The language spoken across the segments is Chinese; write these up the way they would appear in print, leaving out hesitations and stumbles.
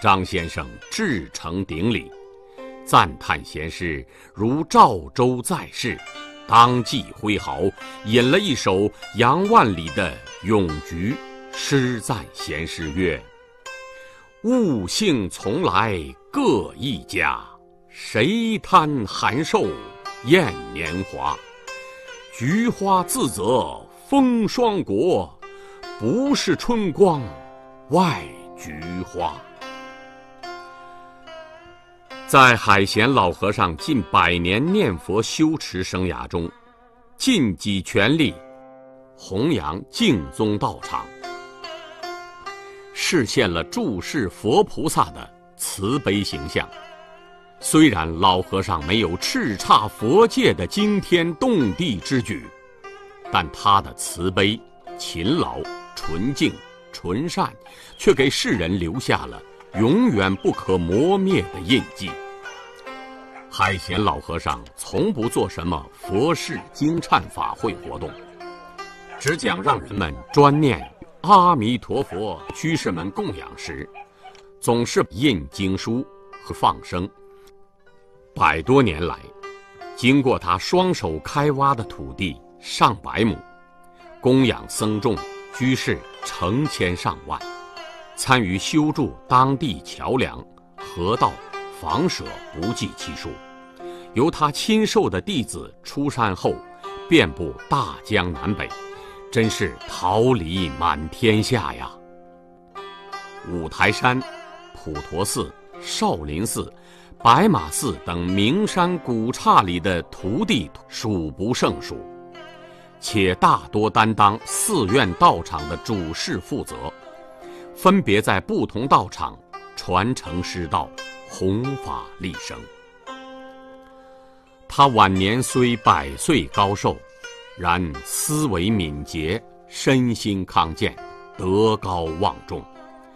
张先生至诚顶礼，赞叹贤师如赵州在世，当即挥毫引了一首杨万里的《咏菊》，诗赞贤师曰：物性从来各一家，谁贪寒瘦厌年华？菊花自则风霜国，不是春光外菊花。在海贤老和尚近100年念佛修持生涯中，尽己全力弘扬净宗道场，实现了注释佛菩萨的慈悲形象。虽然老和尚没有叱咤佛界的惊天动地之举，但他的慈悲、勤劳、纯净、纯善，却给世人留下了永远不可磨灭的印记。海贤老和尚从不做什么佛事经忏法会活动，只讲让人们专念阿弥陀佛，居士们供养时，总是印经书和放生。100多年来，经过他双手开挖的土地上百亩，供养僧众居士成千上万，参与修筑当地桥梁、河道、房舍不计其数。由他亲授的弟子出山后，遍布大江南北，真是桃李满天下呀！五台山、普陀寺、少林寺、白马寺等名山古刹里的徒弟数不胜数，且大多担当寺院道场的主事负责，分别在不同道场传承师道，弘法利生。他晚年虽100岁高寿，然思维敏捷，身心康健，德高望重。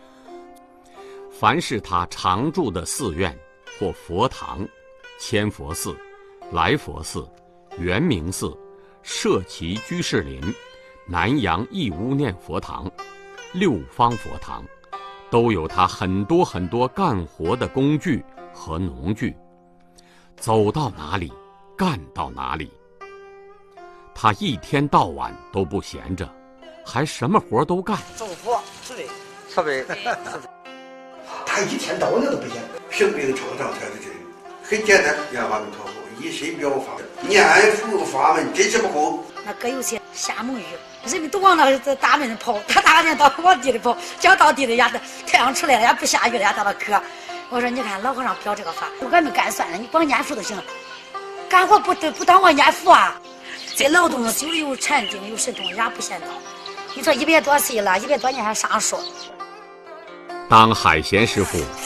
凡是他常住的寺院或佛堂，千佛寺、来佛寺、圆明寺、社稷居士林、南阳义乌念佛堂、六方佛堂，都有他很多干活的工具和农具，走到哪里干到哪里。他一天到晚都不闲着，还什么活都干。 祝福设备他一天到晚都不闲。 平病创伤才是真，很简单，念阿弥陀佛，一心表法，念佛法门真是不空。 那哥有些瞎蒙语，人们都往那大门跑，他大门到往地里跑，讲到地里呀，太阳出来了也不下雨了呀，到那渴。我说你看老和尚表这个法，我没干算了，你光念佛就行了，干活不当我念佛啊。这劳动久有禅定，有神通，也不嫌早。你说100多岁了，100多年还上树。 当海贤师傅